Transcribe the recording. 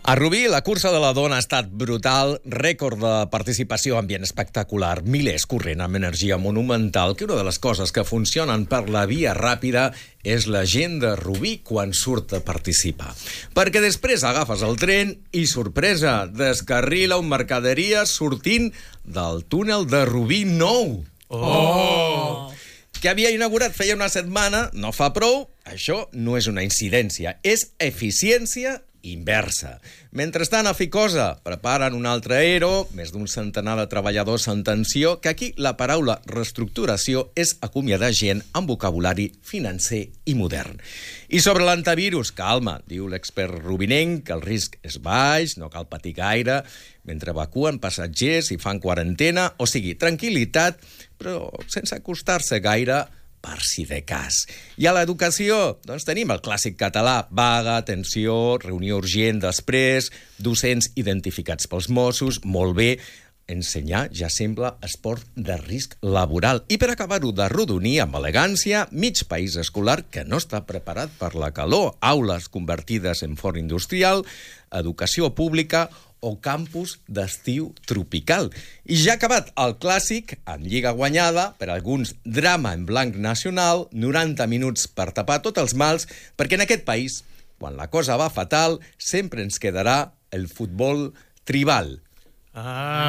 A Rubí, la cursa de la dona ha estat brutal, rècord de participació, ambient espectacular, milers corrent amb energia monumental, que una de les coses que funcionen per la via ràpida és la gent de Rubí quan surt a participar. Perquè després agafes el tren i, sorpresa, descarrila un mercaderia sortint del túnel de Rubí nou. Que havia inaugurat feia una setmana, no fa prou, això no és una incidència, és eficiència inversa. Mentrestant, a Ficosa preparen un altre aero, més d'un centenar de treballadors en tensió, que aquí la paraula reestructuració és acomiadar gent amb vocabulari financer i modern. I sobre l'antivirus, calma, diu l'expert rubinenc, que el risc és baix, no cal patir gaire, mentre evacuen passatgers i fan quarantena, o sigui, tranquil·litat, però sense acostar-se gaire per si de cas. I a l'educació, doncs tenim el clàssic català, vaga, tensió, reunió urgent després, docents identificats pels Mossos, molt bé, ensenyar ja sembla esport de risc laboral. I per acabar-ho d'arrodonir amb elegància, mig país escolar que no està preparat per la calor, aules convertides en forn industrial, educació pública o campus d'estiu tropical. I ja ha acabat el clàssic, amb lliga guanyada, per alguns drama en blanc nacional, 90 minuts per tapar tots els mals, perquè en aquest país, quan la cosa va fatal, sempre ens quedarà el futbol tribal.